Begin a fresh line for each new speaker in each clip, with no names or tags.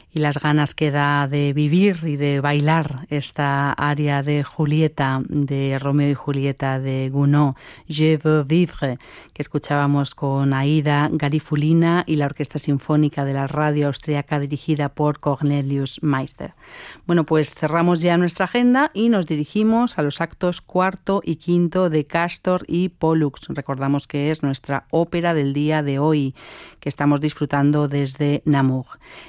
y las ganas que da de vivir y de bailar esta aria de Julieta, de Romeo y Julieta de Gounod, Je veux vivre, que escuchábamos con Aida Garifulina y la Orquesta Sinfónica de la Radio Austriaca dirigida por Cornelius Meister. Bueno, pues cerramos ya nuestra agenda y nos dirigimos a los actos cuarto y quinto de Castor y Pollux. Recordamos que es nuestra ópera del día de hoy, que estamos disfrutando desde Namur.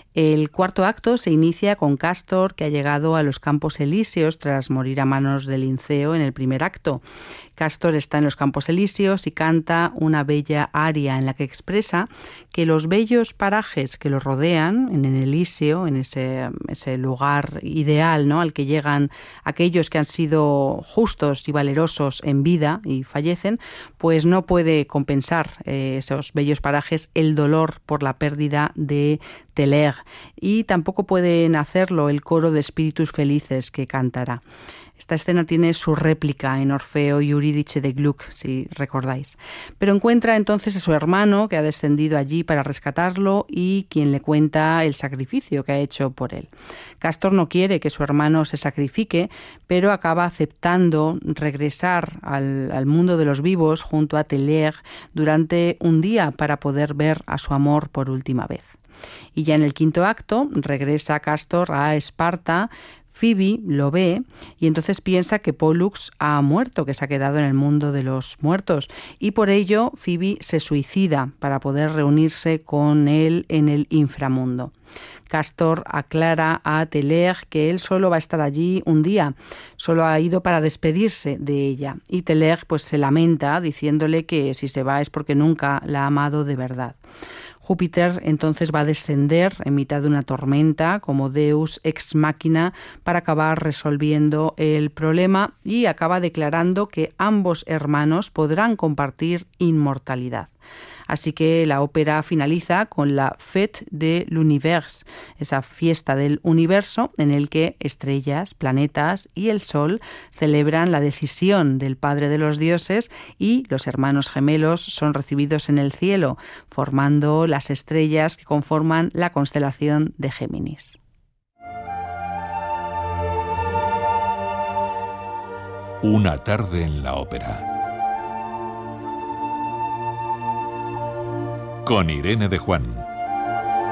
El cuarto acto se inicia con Castor, que ha llegado a los Campos Elíseos tras morir a manos de Linceo en el primer acto. Castor está en los Campos Elíseos y canta una bella aria en la que expresa que los bellos parajes que lo rodean en el Elíseo, en ese lugar ideal, ¿no?, al que llegan aquellos que han sido justos y valerosos en vida y fallecen, pues no puede compensar esos bellos parajes el dolor por la pérdida de Teler, y tampoco pueden hacerlo el coro de espíritus felices que cantará. Esta escena tiene su réplica en Orfeo y Eurídice de Gluck, si recordáis. Pero encuentra entonces a su hermano, que ha descendido allí para rescatarlo, y quien le cuenta el sacrificio que ha hecho por él. Castor no quiere que su hermano se sacrifique, pero acaba aceptando regresar al mundo de los vivos junto a Teler durante un día para poder ver a su amor por última vez. Y ya en el quinto acto regresa Castor a Esparta. Phoebe lo ve y entonces piensa que Pollux ha muerto, que se ha quedado en el mundo de los muertos, y por ello Phoebe se suicida para poder reunirse con él en el inframundo. Castor aclara a Teler que él solo va a estar allí un día, solo ha ido para despedirse de ella, y Teler pues se lamenta diciéndole que si se va es porque nunca la ha amado de verdad. Júpiter entonces va a descender en mitad de una tormenta como Deus ex machina para acabar resolviendo el problema, y acaba declarando que ambos hermanos podrán compartir inmortalidad. Así que la ópera finaliza con la Fête de l'Univers, esa fiesta del universo en el que estrellas, planetas y el Sol celebran la decisión del Padre de los dioses, y los hermanos gemelos son recibidos en el cielo, formando las estrellas que conforman la constelación de Géminis.
Una tarde en la ópera. Con Irene de Juan.